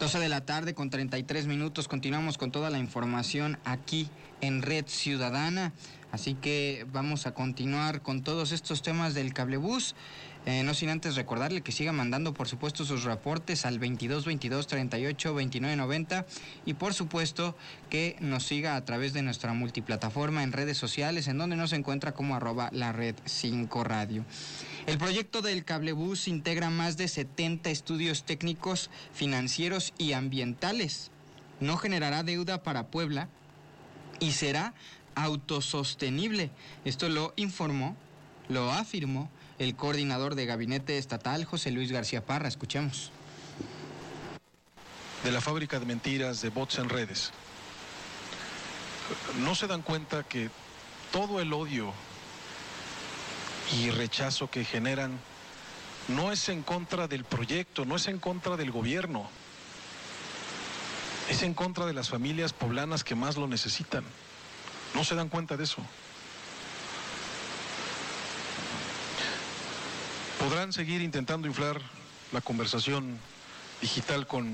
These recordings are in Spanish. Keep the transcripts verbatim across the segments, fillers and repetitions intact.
doce de la tarde con treinta y tres minutos, continuamos con toda la información aquí en Red Ciudadana, así que vamos a continuar con todos estos temas del cablebús, eh, no sin antes recordarle que siga mandando por supuesto sus reportes al veintidós veintidós treinta y ocho veintinueve noventa y por supuesto que nos siga a través de nuestra multiplataforma en redes sociales, en donde nos encuentra como arroba la red cinco radio. El proyecto del cablebús integra más de setenta estudios técnicos, financieros y ambientales. No generará deuda para Puebla y será autosostenible. Esto lo informó, lo afirmó el coordinador de gabinete estatal, José Luis García Parra. Escuchemos. De la fábrica de mentiras, de bots en redes. ¿No se dan cuenta que todo el odio y rechazo que generan no es en contra del proyecto, no es en contra del gobierno, es en contra de las familias poblanas que más lo necesitan? ¿No se dan cuenta de eso? Podrán seguir intentando inflar la conversación digital con,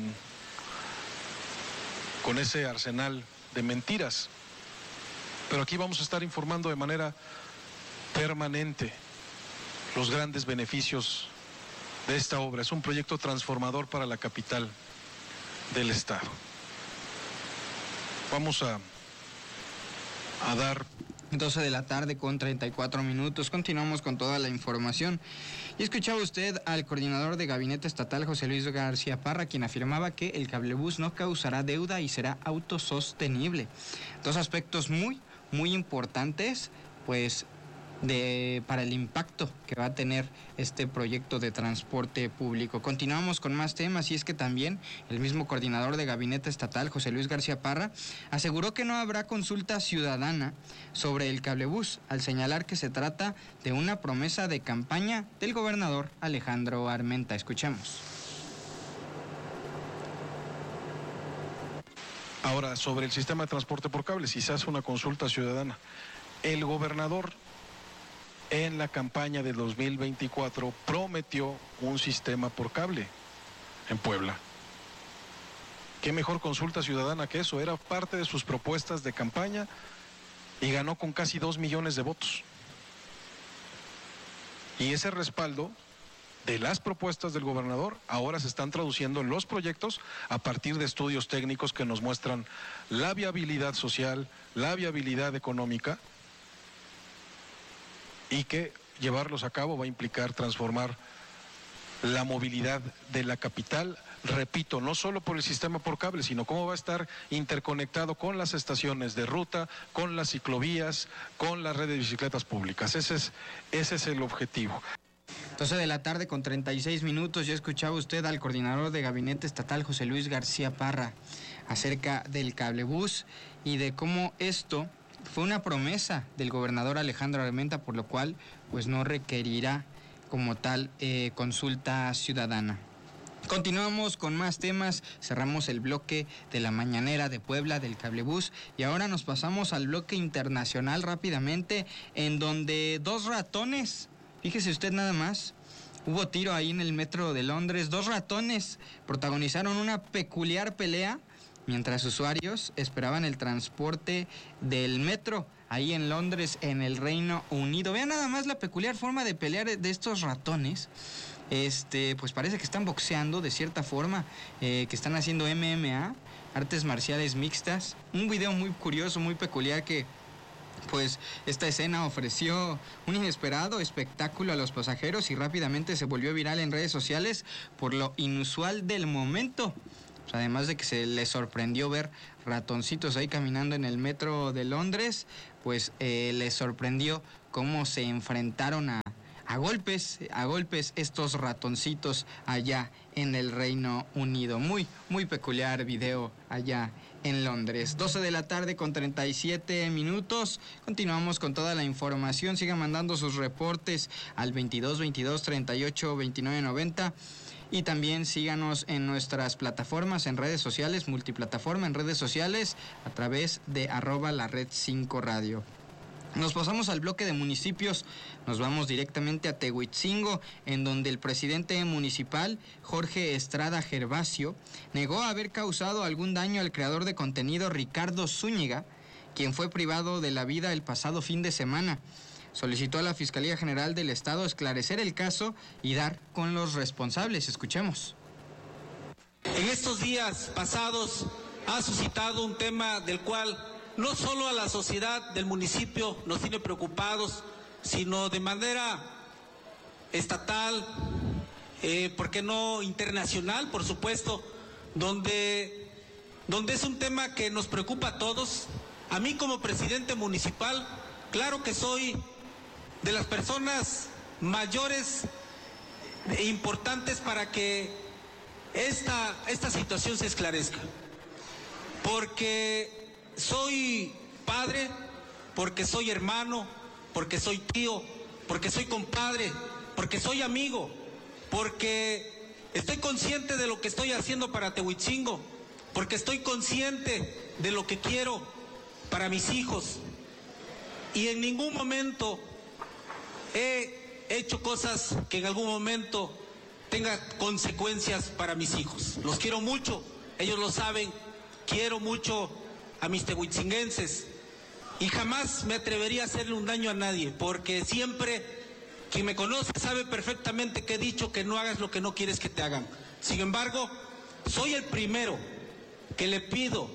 con ese arsenal de mentiras, pero aquí vamos a estar informando de manera permanente los grandes beneficios de esta obra. Es un proyecto transformador para la capital del estado. Vamos a, a dar... doce de la tarde con treinta y cuatro minutos, continuamos con toda la información. Y escuchaba usted al coordinador de gabinete estatal, José Luis García Parra, quien afirmaba que el cablebús no causará deuda y será autosostenible. Dos aspectos muy, muy importantes, pues, de para el impacto que va a tener este proyecto de transporte público. Continuamos con más temas, y es que también el mismo coordinador de gabinete estatal, José Luis García Parra, aseguró que no habrá consulta ciudadana sobre el cablebús, al señalar que se trata de una promesa de campaña del gobernador Alejandro Armenta. Escuchemos. Ahora, sobre el sistema de transporte por cable, si se hace una consulta ciudadana, el gobernador en la campaña de dos mil veinticuatro prometió un sistema por cable en Puebla. ¿Qué mejor consulta ciudadana que eso? Era parte de sus propuestas de campaña y ganó con casi dos millones de votos. Y ese respaldo de las propuestas del gobernador ahora se están traduciendo en los proyectos a partir de estudios técnicos que nos muestran la viabilidad social, la viabilidad económica, y que llevarlos a cabo va a implicar transformar la movilidad de la capital, repito, no solo por el sistema por cable, sino cómo va a estar interconectado con las estaciones de ruta, con las ciclovías, con la red de bicicletas públicas. Ese es, ese es el objetivo. doce de la tarde con treinta y seis minutos, ya escuchaba usted al coordinador de gabinete estatal, José Luis García Parra, acerca del cablebús y de cómo esto fue una promesa del gobernador Alejandro Armenta, por lo cual pues no requerirá como tal eh, consulta ciudadana. Continuamos con más temas, cerramos el bloque de la mañanera de Puebla del cablebús y ahora nos pasamos al bloque internacional rápidamente, en donde dos ratones, fíjese usted nada más, hubo tiro ahí en el metro de Londres, dos ratones protagonizaron una peculiar pelea mientras usuarios esperaban el transporte del metro ahí en Londres, en el Reino Unido. Vean nada más la peculiar forma de pelear de estos ratones. Este, pues parece que están boxeando de cierta forma, eh, que están haciendo M M A, artes marciales mixtas. Un video muy curioso, muy peculiar, que pues esta escena ofreció un inesperado espectáculo a los pasajeros y rápidamente se volvió viral en redes sociales por lo inusual del momento. Pues además de que se les sorprendió ver ratoncitos ahí caminando en el metro de Londres, pues eh, les sorprendió cómo se enfrentaron a, a golpes, a golpes estos ratoncitos allá en el Reino Unido. Muy, muy peculiar video allá en Londres. doce de la tarde con treinta y siete minutos. Continuamos con toda la información. Sigan mandando sus reportes al veintidós veintidós treinta y ocho veintinueve noventa. Y también síganos en nuestras plataformas, en redes sociales, multiplataforma en redes sociales, a través de arroba la red cinco radio. Nos pasamos al bloque de municipios, nos vamos directamente a Tehuitzingo, en donde el presidente municipal, Jorge Estrada Gervasio, negó haber causado algún daño al creador de contenido Ricardo Zúñiga, quien fue privado de la vida el pasado fin de semana. Solicitó a la Fiscalía General del Estado esclarecer el caso y dar con los responsables. Escuchemos. En estos días pasados ha suscitado un tema del cual no solo a la sociedad del municipio nos tiene preocupados, sino de manera estatal, eh, ¿por qué no internacional, por supuesto, donde, donde es un tema que nos preocupa a todos. A mí como presidente municipal, claro que soy de las personas mayores e importantes para que esta, esta situación se esclarezca, porque soy padre, porque soy hermano, porque soy tío, porque soy compadre, porque soy amigo, porque estoy consciente de lo que estoy haciendo para Tehuitzingo, porque estoy consciente de lo que quiero para mis hijos, y en ningún momento he hecho cosas que en algún momento tengan consecuencias para mis hijos. Los quiero mucho, ellos lo saben, quiero mucho a mis tehuitzinguenses y jamás me atrevería a hacerle un daño a nadie, porque siempre quien me conoce sabe perfectamente que he dicho que no hagas lo que no quieres que te hagan. Sin embargo, soy el primero que le pido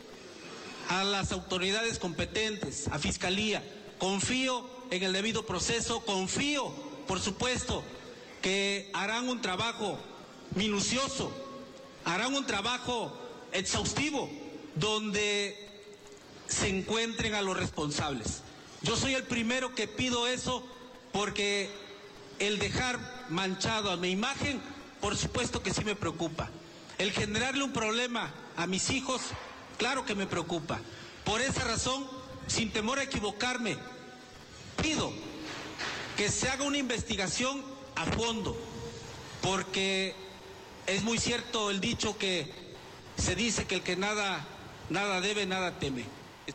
a las autoridades competentes, a Fiscalía, confío en el debido proceso, confío, por supuesto, que harán un trabajo minucioso, harán un trabajo exhaustivo, donde se encuentren a los responsables. Yo soy el primero que pido eso, porque el dejar manchado a mi imagen, por supuesto que sí me preocupa. El generarle un problema a mis hijos, claro que me preocupa. Por esa razón, sin temor a equivocarme, pido que se haga una investigación a fondo, porque es muy cierto el dicho que se dice que el que nada Nada debe, nada teme.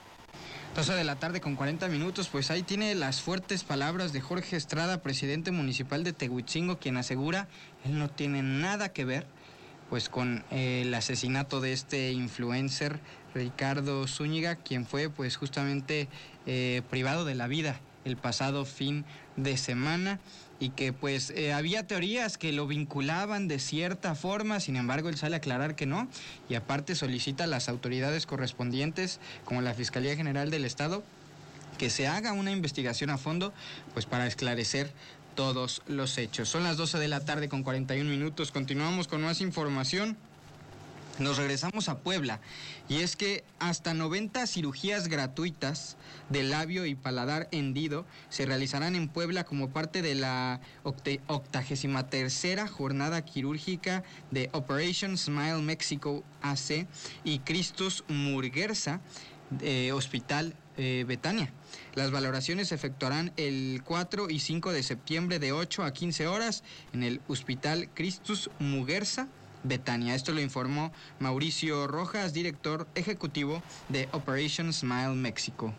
doce de la tarde con cuarenta minutos, pues ahí tiene las fuertes palabras de Jorge Estrada, presidente municipal de Tehuitzingo, quien asegura él no tiene nada que ver pues con eh, el asesinato de este influencer Ricardo Zúñiga, quien fue pues justamente eh, privado de la vida el pasado fin de semana, y que pues eh, había teorías que lo vinculaban de cierta forma. Sin embargo, él sale a aclarar que no, y aparte solicita a las autoridades correspondientes, como la Fiscalía General del Estado, que se haga una investigación a fondo, pues para esclarecer todos los hechos. Son las doce de la tarde con cuarenta y un minutos, continuamos con más información. Nos regresamos a Puebla, y es que hasta noventa cirugías gratuitas de labio y paladar hendido se realizarán en Puebla como parte de la octagésima tercera jornada quirúrgica de Operation Smile México A C y Christus Muguerza eh, Hospital eh, Betania. Las valoraciones se efectuarán el cuatro y cinco de septiembre de ocho a quince horas en el Hospital Christus Muguerza Betania. Esto lo informó Mauricio Rojas, director ejecutivo de Operation Smile México.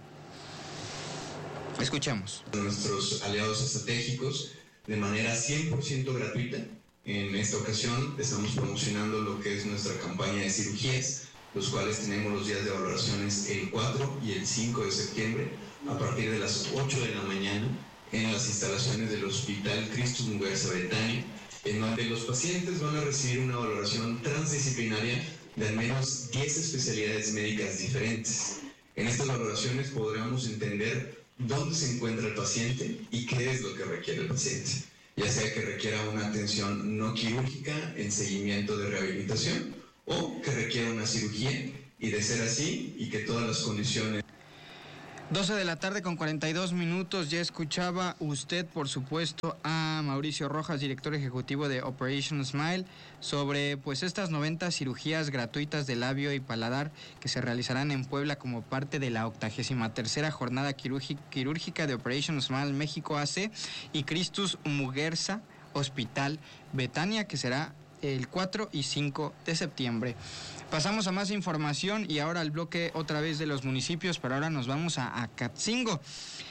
Escuchamos. Nuestros aliados estratégicos de manera cien por ciento gratuita. En esta ocasión estamos promocionando lo que es nuestra campaña de cirugías, los cuales tenemos los días de valoraciones el cuatro y el cinco de septiembre a partir de las ocho de la mañana en las instalaciones del Hospital Christus Muguerza Betania, en donde los pacientes van a recibir una valoración transdisciplinaria de al menos diez especialidades médicas diferentes. En estas valoraciones podremos entender dónde se encuentra el paciente y qué es lo que requiere el paciente, ya sea que requiera una atención no quirúrgica en seguimiento de rehabilitación o que requiera una cirugía, y de ser así y que todas las condiciones. doce de la tarde con cuarenta y dos minutos, ya escuchaba usted, por supuesto, a Mauricio Rojas, director ejecutivo de Operation Smile, sobre pues estas noventa cirugías gratuitas de labio y paladar que se realizarán en Puebla como parte de la octagésima tercera jornada quirúrgica de Operation Smile México A C y Christus Muguerza Hospital Betania, que será el cuatro y cinco de septiembre. Pasamos a más información y ahora al bloque otra vez de los municipios, pero ahora nos vamos a Acatzingo.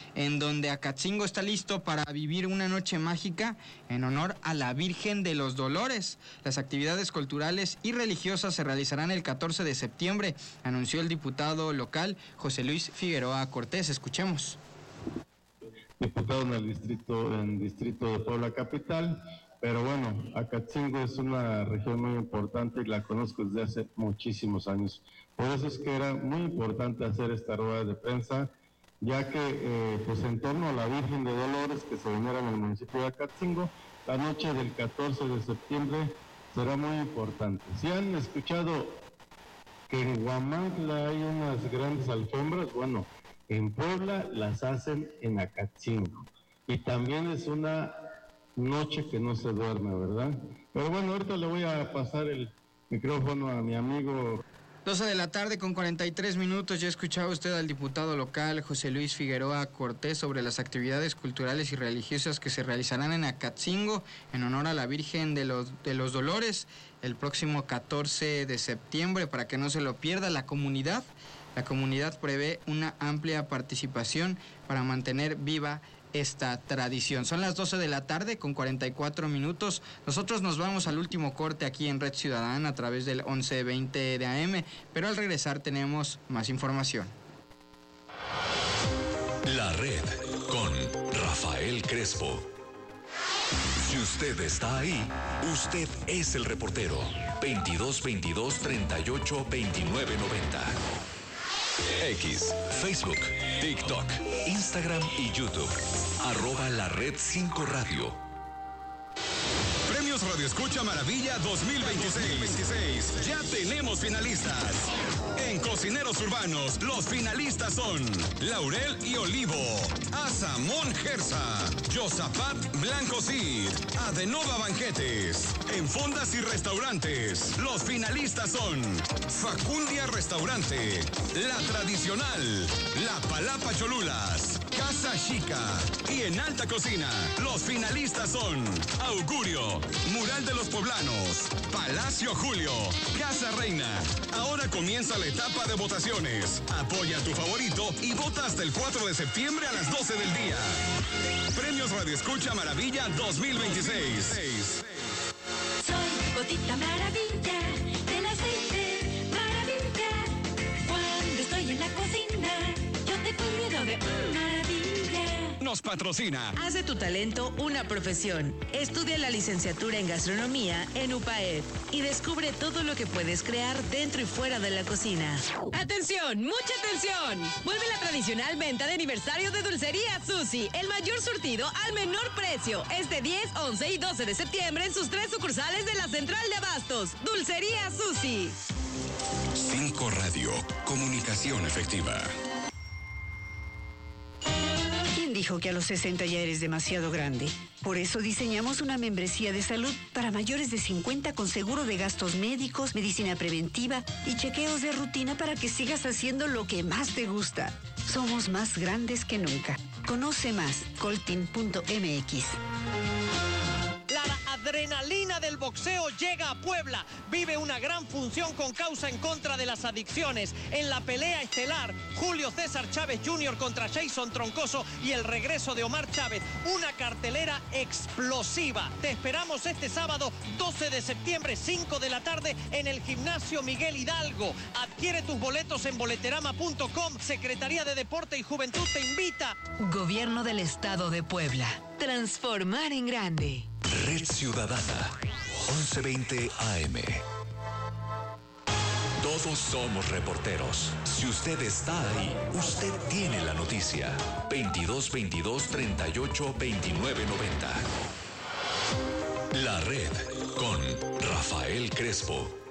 en donde Acatzingo está listo para vivir una noche mágica en honor a la Virgen de los Dolores. Las actividades culturales y religiosas se realizarán el catorce de septiembre, anunció el diputado local José Luis Figueroa Cortés. Escuchemos. Diputado en el distrito, en el distrito de Puebla Capital, pero bueno, Acatzingo es una región muy importante y la conozco desde hace muchísimos años. Por eso es que era muy importante hacer esta rueda de prensa, ya que eh, pues en torno a la Virgen de Dolores que se venera en el municipio de Acatzingo, la noche del catorce de septiembre será muy importante. Si han escuchado que en Huamantla hay unas grandes alfombras, bueno, en Puebla las hacen en Acatzingo. Y también es una noche que no se duerme, ¿verdad? Pero bueno, ahorita le voy a pasar el micrófono a mi amigo. doce de la tarde con cuarenta y tres minutos. Ya escuchaba usted al diputado local José Luis Figueroa Cortés sobre las actividades culturales y religiosas que se realizarán en Acatzingo en honor a la Virgen de los, de los Dolores el próximo catorce de septiembre. Para que no se lo pierda la comunidad. La comunidad prevé una amplia participación para mantener viva esta tradición. Son las doce de la tarde con cuarenta y cuatro minutos. Nosotros nos vamos al último corte aquí en Red Ciudadana a través del once veinte de A M, pero al regresar tenemos más información. La Red con Rafael Crespo. Si usted está ahí, usted es el reportero. veintidós veintidós treinta y ocho veintinueve noventa. X, Facebook, TikTok, Instagram y YouTube. Arroba la Red cinco Radio. Premios Radio Escucha Maravilla dos mil veintiséis. Ya tenemos finalistas. En Cocineros Urbanos, los finalistas son Laurel y Olivo, Azamón Gersa, Yosapat Blanco Cid, Adenova Banquetes. En Fondas y Restaurantes, los finalistas son Facundia Restaurante, La Tradicional, La Palapa Cholulas, Casa Chica. Y en Alta Cocina, los finalistas son Augurio, Mural de los Poblanos, Palacio Julio, Casa Reina. Ahora comienza la etapa de votaciones. Apoya a tu favorito y vota hasta el cuatro de septiembre a las doce del día. Premios Radio Escucha Maravilla dos mil veintiséis. Soy Gotita Maravilla, de las veinte, maravilla. Cuando estoy en la cocina, yo te cuido de maravilla. Nos patrocina. Haz de tu talento una profesión. Estudia la licenciatura en gastronomía en U P A E D y descubre todo lo que puedes crear dentro y fuera de la cocina. ¡Atención! ¡Mucha atención! Vuelve la tradicional venta de aniversario de Dulcería Susi. El mayor surtido al menor precio. Este diez, once y doce de septiembre en sus tres sucursales de la Central de Abastos. Dulcería Susi. cinco Radio. Comunicación efectiva. ¿Quién dijo que a los sesenta ya eres demasiado grande? Por eso diseñamos una membresía de salud para mayores de cincuenta con seguro de gastos médicos, medicina preventiva y chequeos de rutina para que sigas haciendo lo que más te gusta. Somos más grandes que nunca. Conoce más, coltin punto m x. La adrenalina del boxeo llega a Puebla. Vive una gran función con causa en contra de las adicciones. En la pelea estelar, Julio César Chávez junior contra Jason Troncoso y el regreso de Omar Chávez. Una cartelera explosiva. Te esperamos este sábado doce de septiembre, cinco de la tarde, en el Gimnasio Miguel Hidalgo. Adquiere tus boletos en boleterama punto com. Secretaría de Deporte y Juventud te invita. Gobierno del Estado de Puebla. Transformar en grande. Red Ciudadana, once veinte A M. Todos somos reporteros. Si usted está ahí, usted tiene la noticia. veintidós veintidós treinta y ocho veintinueve noventa. La Red con Rafael Crespo.